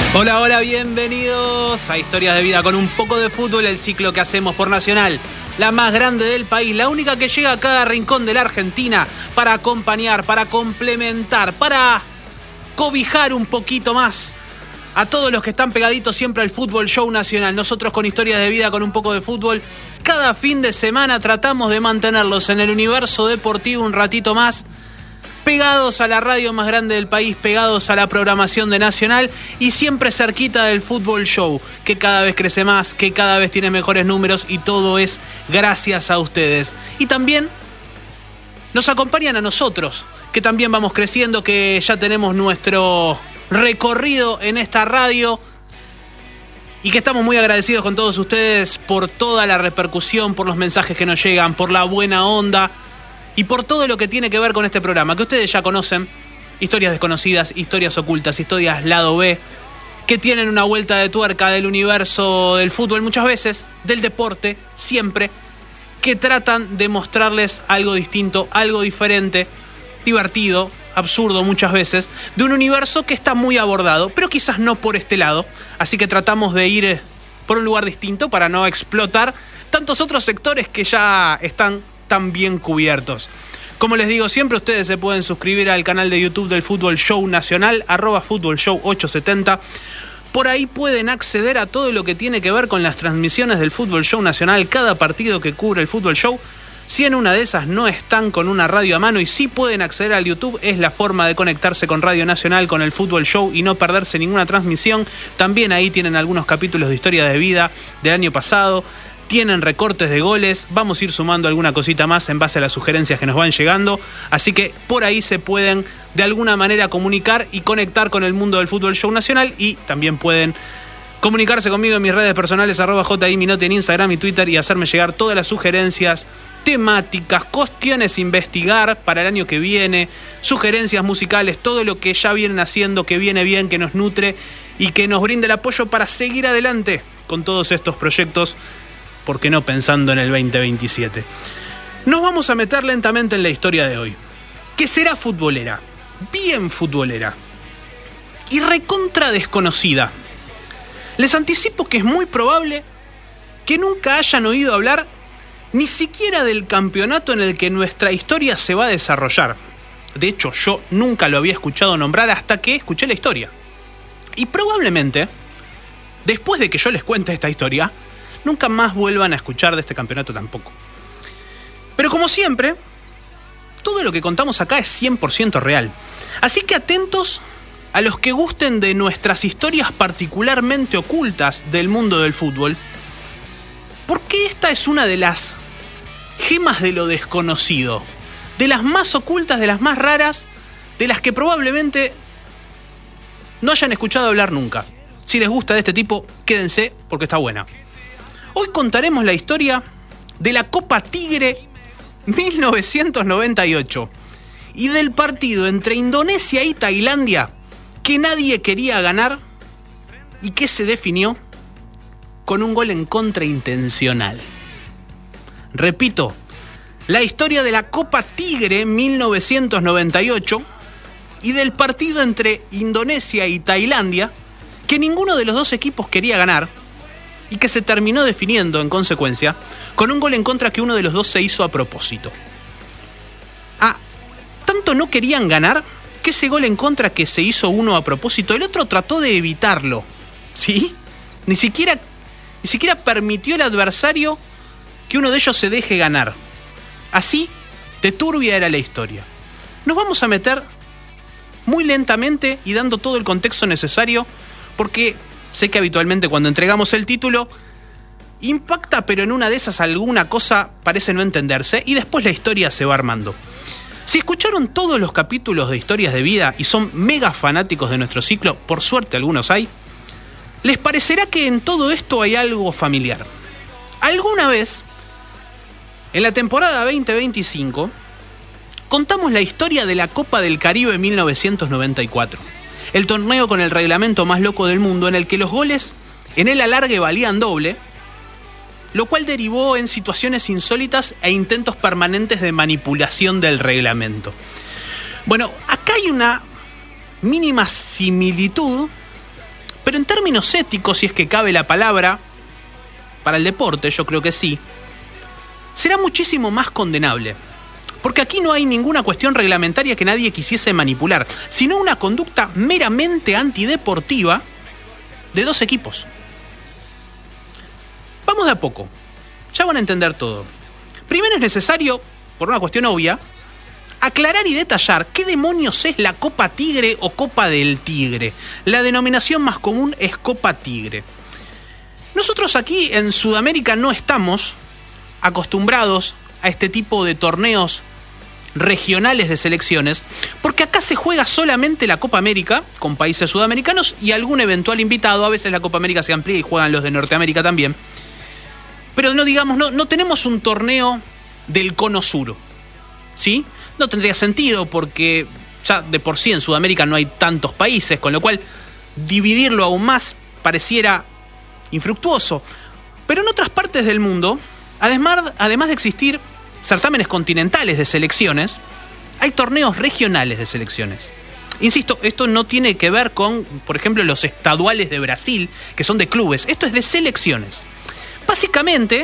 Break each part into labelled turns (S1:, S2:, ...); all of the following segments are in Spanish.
S1: Hola, hola, bienvenidos a Historias de Vida con un poco de fútbol, el ciclo que hacemos por Nacional, la más grande del país, la única que llega a cada rincón de la Argentina para acompañar, para complementar, para cobijar un poquito más a todos los que están pegaditos siempre al fútbol show nacional. Nosotros con Historias de Vida con un poco de fútbol, cada fin de semana tratamos de mantenerlos en el universo deportivo un ratito más, pegados a la radio más grande del país, pegados a la programación de Nacional y siempre cerquita del fútbol show, que cada vez crece más, que cada vez tiene mejores números y todo es gracias a ustedes. Y también nos acompañan a nosotros, que también vamos creciendo, que ya tenemos nuestro recorrido en esta radio y que estamos muy agradecidos con todos ustedes por toda la repercusión, por los mensajes que nos llegan, por la buena onda y por todo lo que tiene que ver con este programa, que ustedes ya conocen, historias desconocidas, historias ocultas, historias lado B, que tienen una vuelta de tuerca del universo del fútbol muchas veces, del deporte, siempre, que tratan de mostrarles algo distinto, algo diferente, divertido, absurdo muchas veces, de un universo que está muy abordado, pero quizás no por este lado, así que tratamos de ir por un lugar distinto para no explotar tantos otros sectores que ya están tan bien cubiertos. Como les digo siempre, ustedes se pueden suscribir al canal de YouTube del Fútbol Show Nacional, @FútbolShow870. Por ahí pueden acceder a todo lo que tiene que ver con las transmisiones del Fútbol Show Nacional, cada partido que cubre el Fútbol Show. Si en una de esas no están con una radio a mano y sí pueden acceder al YouTube, es la forma de conectarse con Radio Nacional, con el Fútbol Show y no perderse ninguna transmisión. También ahí tienen algunos capítulos de Historia de Vida del año pasado. Tienen recortes de goles, vamos a ir sumando alguna cosita más en base a las sugerencias que nos van llegando, así que por ahí se pueden de alguna manera comunicar y conectar con el mundo del Fútbol Show Nacional y también pueden comunicarse conmigo en mis redes personales @JIMinotti en Instagram y Twitter y hacerme llegar todas las sugerencias, temáticas, cuestiones a investigar para el año que viene, sugerencias musicales, todo lo que ya vienen haciendo, que viene bien, que nos nutre y que nos brinde el apoyo para seguir adelante con todos estos proyectos. ¿Por qué no pensando en el 2027? Nos vamos a meter lentamente en la historia de hoy, que será futbolera, bien futbolera y recontra desconocida. Les anticipo que es muy probable que nunca hayan oído hablar ni siquiera del campeonato en el que nuestra historia se va a desarrollar. De hecho, yo nunca lo había escuchado nombrar hasta que escuché la historia. Y probablemente, después de que yo les cuente esta historia, nunca más vuelvan a escuchar de este campeonato tampoco. Pero como siempre, todo lo que contamos acá es 100% real. Así que atentos a los que gusten de nuestras historias particularmente ocultas del mundo del fútbol, porque esta es una de las gemas de lo desconocido, de las más ocultas, de las más raras, de las que probablemente no hayan escuchado hablar nunca. Si les gusta de este tipo, quédense porque está buena. Hoy contaremos la historia de la Copa Tigre 1998 y del partido entre Indonesia y Tailandia que nadie quería ganar y que se definió con un gol en contra intencional. Repito, la historia de la Copa Tigre 1998 y del partido entre Indonesia y Tailandia que ninguno de los dos equipos quería ganar y que se terminó definiendo, en consecuencia, con un gol en contra que uno de los dos se hizo a propósito. Tanto no querían ganar que ese gol en contra que se hizo uno a propósito, el otro trató de evitarlo, ¿sí? Ni siquiera permitió el adversario que uno de ellos se deje ganar. Así de turbia era la historia. Nos vamos a meter muy lentamente y dando todo el contexto necesario, porque sé que habitualmente cuando entregamos el título impacta, pero en una de esas alguna cosa parece no entenderse y después la historia se va armando. Si escucharon todos los capítulos de Historias de Vida y son mega fanáticos de nuestro ciclo, por suerte algunos hay, les parecerá que en todo esto hay algo familiar. Alguna vez, en la temporada 2025, contamos la historia de la Copa del Caribe 1994. El torneo con el reglamento más loco del mundo en el que los goles en el alargue valían doble, lo cual derivó en situaciones insólitas e intentos permanentes de manipulación del reglamento. Bueno, acá hay una mínima similitud, Pero en términos éticos, si es que cabe la palabra, para el deporte, yo creo que sí, será muchísimo más condenable. Porque aquí no hay ninguna cuestión reglamentaria que nadie quisiese manipular, sino una conducta meramente antideportiva de dos equipos. Vamos de a poco, ya van a entender todo. Primero es necesario, por una cuestión obvia, aclarar y detallar qué demonios es la Copa Tigre o Copa del Tigre. La denominación más común es Copa Tigre. Nosotros aquí en Sudamérica no estamos acostumbrados a este tipo de torneos regionales de selecciones, porque acá se juega solamente la Copa América con países sudamericanos y algún eventual invitado. A veces la Copa América se amplía y juegan los de Norteamérica también. Pero no tenemos un torneo del cono sur, ¿sí? No tendría sentido porque ya de por sí en Sudamérica no hay tantos países, con lo cual dividirlo aún más pareciera infructuoso. Pero en otras partes del mundo, además de existir certámenes continentales de selecciones, hay torneos regionales de selecciones. Insisto, esto no tiene que ver con, por ejemplo, los estaduales de Brasil, que son de clubes. Esto es de selecciones. Básicamente,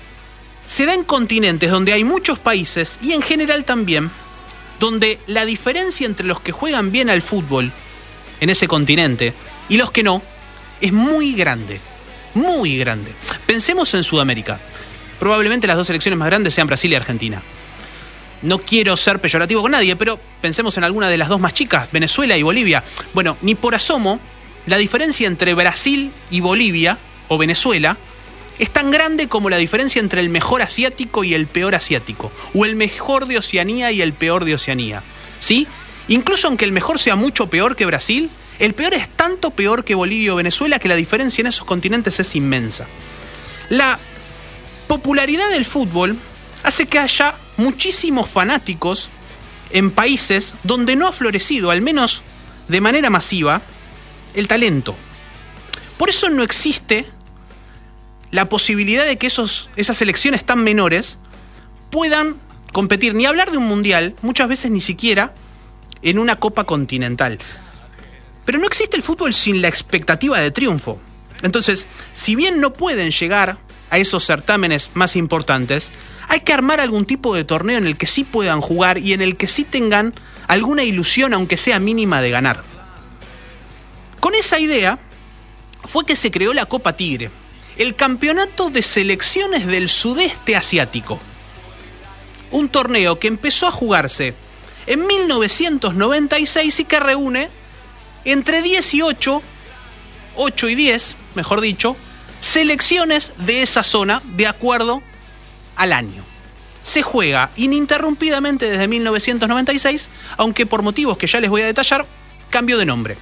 S1: se da en continentes donde hay muchos países y en general también donde la diferencia entre los que juegan bien al fútbol en ese continente y los que no es muy grande. Muy grande. Pensemos en Sudamérica. Probablemente las dos selecciones más grandes sean Brasil y Argentina. No quiero ser peyorativo con nadie, pero pensemos en alguna de las dos más chicas, Venezuela y Bolivia. Bueno, ni por asomo, la diferencia entre Brasil y Bolivia, o Venezuela, es tan grande como la diferencia entre el mejor asiático y el peor asiático, o el mejor de Oceanía y el peor de Oceanía. ¿Sí? Incluso aunque el mejor sea mucho peor que Brasil, el peor es tanto peor que Bolivia o Venezuela que la diferencia en esos continentes es inmensa. La popularidad del fútbol hace que haya muchísimos fanáticos en países donde no ha florecido, al menos de manera masiva, el talento. Por eso no existe la posibilidad de que esas selecciones tan menores puedan competir, ni hablar de un mundial, muchas veces ni siquiera en una copa continental. Pero no existe el fútbol sin la expectativa de triunfo. Entonces, si bien no pueden llegar a esos certámenes más importantes, hay que armar algún tipo de torneo en el que sí puedan jugar y en el que sí tengan alguna ilusión, aunque sea mínima, de ganar. Con esa idea fue que se creó la Copa Tigre, el campeonato de selecciones del sudeste asiático. Un torneo que empezó a jugarse en 1996 y que reúne entre 18, 8 y 10, mejor dicho, selecciones de esa zona de acuerdo al año. Se juega ininterrumpidamente desde 1996, aunque por motivos que ya les voy a detallar, cambió de nombre.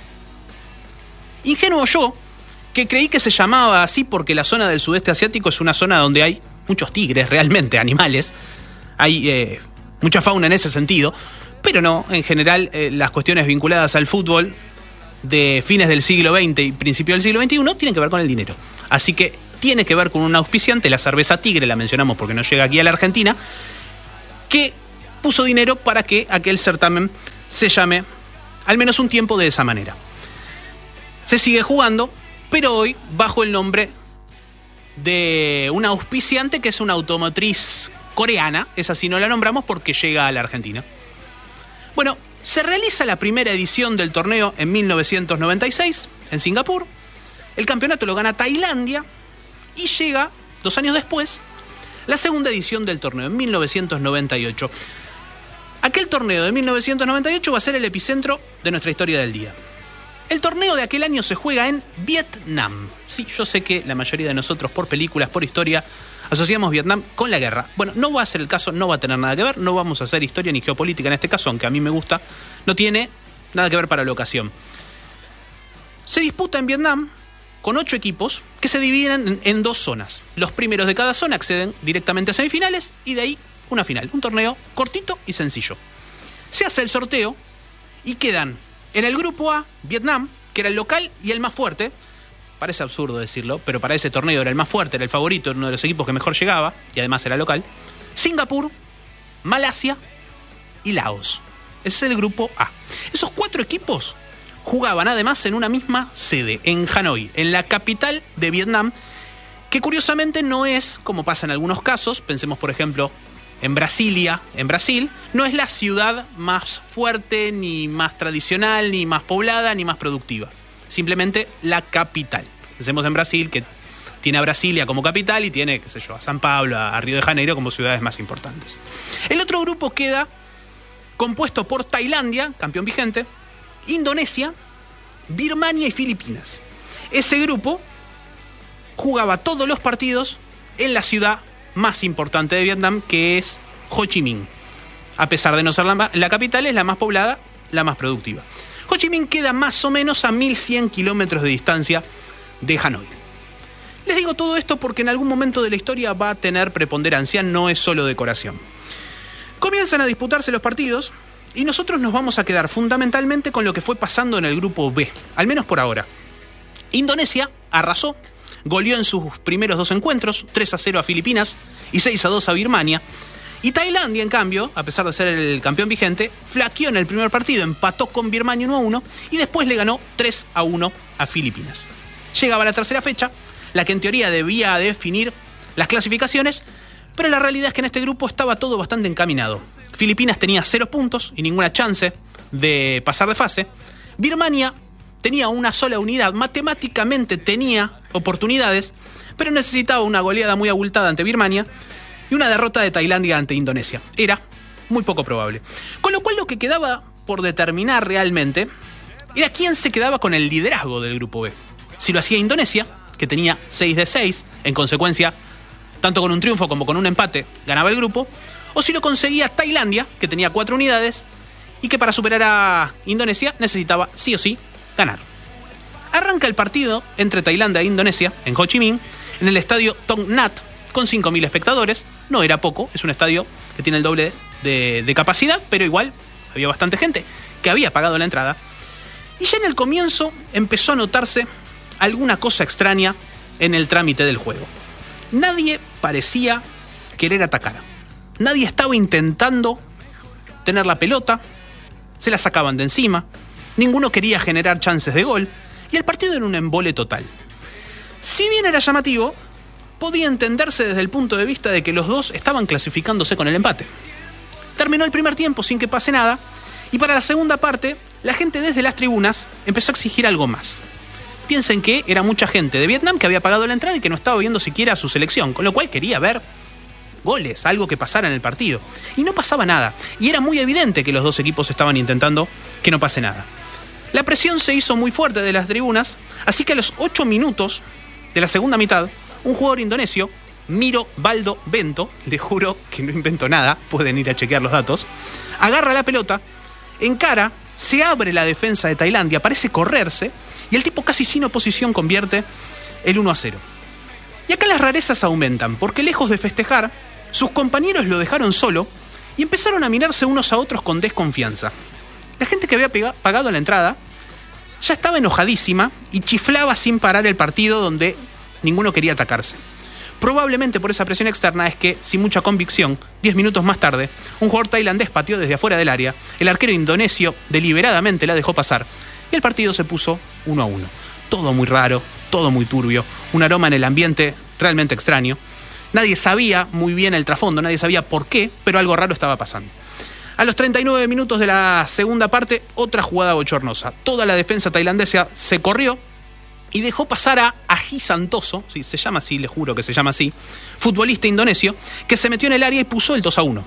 S1: Ingenuo yo, que creí que se llamaba así porque la zona del sudeste asiático es una zona donde hay muchos tigres, realmente, animales. Hay mucha fauna en ese sentido, pero no, en general las cuestiones vinculadas al fútbol de fines del siglo XX y principio del siglo XXI tienen que ver con el dinero. Así que tiene que ver con un auspiciante, la cerveza Tigre, la mencionamos porque no llega aquí a la Argentina, que puso dinero para que aquel certamen se llame al menos un tiempo de esa manera. Se sigue jugando, pero hoy bajo el nombre de un auspiciante que es una automotriz coreana. Esa sí no la nombramos porque llega a la Argentina. Bueno, se realiza la primera edición del torneo en 1996 en Singapur. El campeonato lo gana Tailandia y llega, 2 años después, la segunda edición del torneo en 1998. Aquel torneo de 1998 va a ser el epicentro de nuestra historia del día. El torneo de aquel año se juega en Vietnam. Sí, yo sé que la mayoría de nosotros, por películas, por historia, asociamos Vietnam con la guerra. Bueno, no va a ser el caso, no va a tener nada que ver, no vamos a hacer historia ni geopolítica en este caso, aunque a mí me gusta, no tiene nada que ver para la ocasión. Se disputa en Vietnam con 8 equipos que se dividen en 2 zonas. Los primeros de cada zona acceden directamente a semifinales y de ahí una final. Un torneo cortito y sencillo. Se hace el sorteo y quedan en el grupo A, Vietnam, que era el local y el más fuerte. Parece absurdo decirlo, pero para ese torneo era el más fuerte, era el favorito, era uno de los equipos que mejor llegaba, y además era local. Singapur, Malasia y Laos. Ese es el grupo A. Esos 4 equipos jugaban además en una misma sede, en Hanoi, en la capital de Vietnam, que curiosamente no es, como pasa en algunos casos, pensemos por ejemplo en Brasilia, en Brasil, no es la ciudad más fuerte, ni más tradicional, ni más poblada, ni más productiva. Simplemente la capital. Pensemos en Brasil, que tiene a Brasilia como capital y tiene, qué sé yo, a San Pablo, a Río de Janeiro como ciudades más importantes. El otro grupo queda compuesto por Tailandia, campeón vigente, Indonesia, Birmania y Filipinas. Ese grupo jugaba todos los partidos en la ciudad más importante de Vietnam, que es Ho Chi Minh. A pesar de no ser la capital, es la más poblada, la más productiva. Ho Chi Minh queda más o menos a 1100 kilómetros de distancia de Hanoi. Les digo todo esto porque en algún momento de la historia va a tener preponderancia, no es solo decoración. Comienzan a disputarse los partidos y nosotros nos vamos a quedar fundamentalmente con lo que fue pasando en el grupo B, al menos por ahora. Indonesia arrasó, goleó en sus primeros 2 encuentros, 3-0 a Filipinas y 6-2 a Birmania. Y Tailandia, en cambio, a pesar de ser el campeón vigente, flaqueó en el primer partido, empató con Birmania 1-1 y después le ganó 3-1 a Filipinas. Llegaba la tercera fecha, la que en teoría debía definir las clasificaciones, pero la realidad es que en este grupo estaba todo bastante encaminado. Filipinas tenía 0 puntos y ninguna chance de pasar de fase. Birmania tenía una sola unidad, matemáticamente tenía oportunidades, pero necesitaba una goleada muy abultada ante Birmania y una derrota de Tailandia ante Indonesia. Era muy poco probable. Con lo cual lo que quedaba por determinar realmente era quién se quedaba con el liderazgo del grupo B. Si lo hacía Indonesia, que tenía 6 de 6, en consecuencia, tanto con un triunfo como con un empate, ganaba el grupo, o si lo conseguía Tailandia, que tenía 4 unidades, y que para superar a Indonesia necesitaba sí o sí ganar. Arranca el partido entre Tailandia e Indonesia, en Ho Chi Minh, en el estadio Thong Nhat, con 5.000 espectadores. No era poco, es un estadio que tiene el doble de capacidad, pero igual había bastante gente que había pagado la entrada. Y ya en el comienzo empezó a notarse alguna cosa extraña en el trámite del juego. Nadie parecía querer atacar. Nadie estaba intentando tener la pelota, se la sacaban de encima, ninguno quería generar chances de gol, y el partido era un embole total. Si bien era llamativo, podía entenderse desde el punto de vista de que los dos estaban clasificándose con el empate. Terminó el primer tiempo sin que pase nada, y para la segunda parte, la gente desde las tribunas empezó a exigir algo más. Piensen que era mucha gente de Vietnam que había pagado la entrada y que no estaba viendo siquiera a su selección, con lo cual quería ver goles, algo que pasara en el partido. Y no pasaba nada, y era muy evidente que los dos equipos estaban intentando que no pase nada. La presión se hizo muy fuerte de las tribunas, así que a los 8 minutos de la segunda mitad, un jugador indonesio, Miro Baldo Bento, les juro que no invento nada, pueden ir a chequear los datos, agarra la pelota, encara, se abre la defensa de Tailandia, parece correrse, y el tipo casi sin oposición convierte el 1-0. Y acá las rarezas aumentan, porque lejos de festejar, sus compañeros lo dejaron solo y empezaron a mirarse unos a otros con desconfianza. La gente que había pagado la entrada ya estaba enojadísima y chiflaba sin parar el partido donde ninguno quería atacarse. Probablemente por esa presión externa es que, sin mucha convicción, 10 minutos más tarde, un jugador tailandés pateó desde afuera del área, el arquero indonesio deliberadamente la dejó pasar y el partido se puso 1-1. Todo muy raro, todo muy turbio, un aroma en el ambiente realmente extraño. Nadie sabía muy bien el trasfondo, nadie sabía por qué, pero algo raro estaba pasando. A los 39 minutos de la segunda parte, otra jugada bochornosa. Toda la defensa tailandesa se corrió y dejó pasar a Aji Santoso, sí, se llama así, les juro que se llama así, futbolista indonesio, que se metió en el área y puso el 2-1.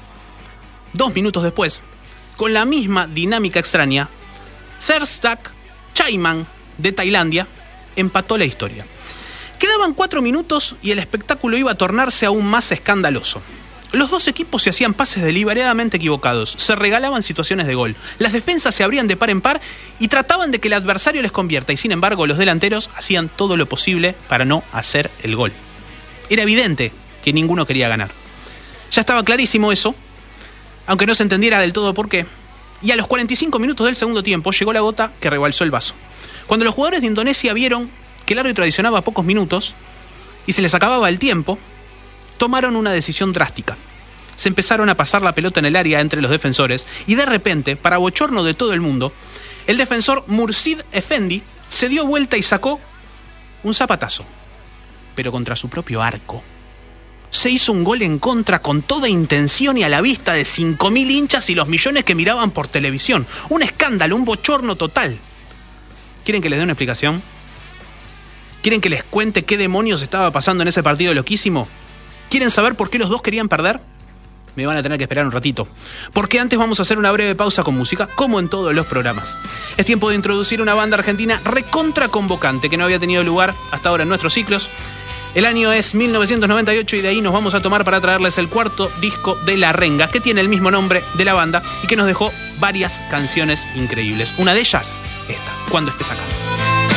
S1: 2 minutos después, con la misma dinámica extraña, Therdsak Chaiman de Tailandia empató la historia. Quedaban 4 minutos y el espectáculo iba a tornarse aún más escandaloso. Los dos equipos se hacían pases deliberadamente equivocados, se regalaban situaciones de gol, las defensas se abrían de par en par y trataban de que el adversario les convierta, y sin embargo los delanteros hacían todo lo posible para no hacer el gol. Era evidente que ninguno quería ganar. Ya estaba clarísimo eso, aunque no se entendiera del todo por qué, y a los 45 minutos del segundo tiempo llegó la gota que rebalsó el vaso. Cuando los jugadores de Indonesia vieron que el árbitro adicionaba pocos minutos y se les acababa el tiempo, tomaron una decisión drástica. Se empezaron a pasar la pelota en el área entre los defensores y de repente, para bochorno de todo el mundo, el defensor Mursid Efendi se dio vuelta y sacó un zapatazo, pero contra su propio arco. Se hizo un gol en contra con toda intención y a la vista de 5.000 hinchas y los millones que miraban por televisión. Un escándalo, un bochorno total. ¿Quieren que les dé una explicación? ¿Quieren que les cuente qué demonios estaba pasando en ese partido loquísimo? ¿Quieren saber por qué los dos querían perder? Me van a tener que esperar un ratito, porque antes vamos a hacer una breve pausa con música, como en todos los programas. Es tiempo de introducir una banda argentina recontra convocante que no había tenido lugar hasta ahora en nuestros ciclos. El año es 1998 y de ahí nos vamos a tomar para traerles el cuarto disco de La Renga, que tiene el mismo nombre de la banda y que nos dejó varias canciones increíbles. Una de ellas, esta, Cuando estés acá.